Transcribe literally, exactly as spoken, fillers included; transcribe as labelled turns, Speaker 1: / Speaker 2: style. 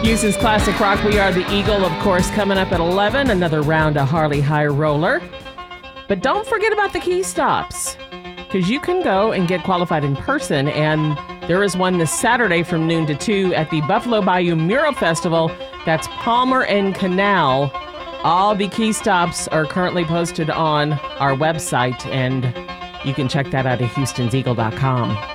Speaker 1: Houston's Classic Rock, We Are the Eagle, of course, coming up at eleven, another round of Harley High Roller. But don't forget about the key stops, because you can go and get qualified in person, and there is one this Saturday from noon to two at the Buffalo Bayou Mural Festival. That's Palmer and Canal. All the key stops are currently posted on our website, and you can check that out at houstons eagle dot com.